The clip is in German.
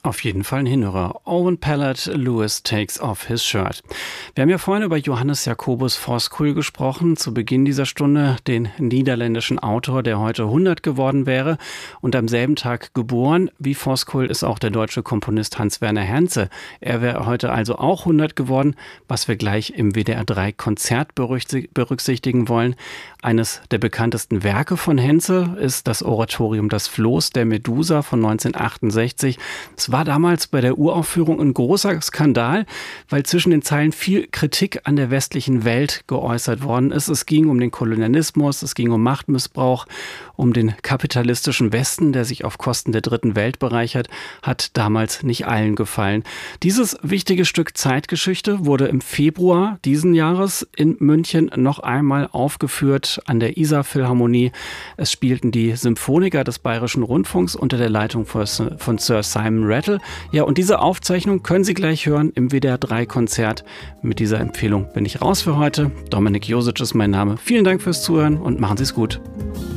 Auf jeden Fall ein Hinhörer. Owen Pallett, Lewis takes off his shirt. Wir haben ja vorhin über Johannes Jacobus Voskuil gesprochen, zu Beginn dieser Stunde, den niederländischen Autor, der heute 100 geworden wäre und am selben Tag geboren. Wie Voskuil ist auch der deutsche Komponist Hans-Werner Henze. Er wäre heute also auch 100 geworden, was wir gleich im WDR 3 Konzert berücksichtigen wollen. Eines der bekanntesten Werke von Henze ist das Oratorium Das Floß der Medusa von 1968. Es war damals bei der Uraufführung ein großer Skandal, weil zwischen den Zeilen viel Kritik an der westlichen Welt geäußert worden ist. Es ging um den Kolonialismus, es ging um Machtmissbrauch, um den kapitalistischen Westen, der sich auf Kosten der dritten Welt bereichert, hat damals nicht allen gefallen. Dieses wichtige Stück Zeitgeschichte wurde im Februar diesen Jahres in München noch einmal aufgeführt an der Isar-Philharmonie. Es spielten die Symphoniker des Bayerischen Rundfunks unter der Leitung von Sir Simon Rattle. Ja, und diese Aufzeichnung können Sie gleich hören im WDR 3 Konzert. Mit dieser Empfehlung bin ich raus für heute. Dominik Josic ist mein Name. Vielen Dank fürs Zuhören und machen Sie es gut.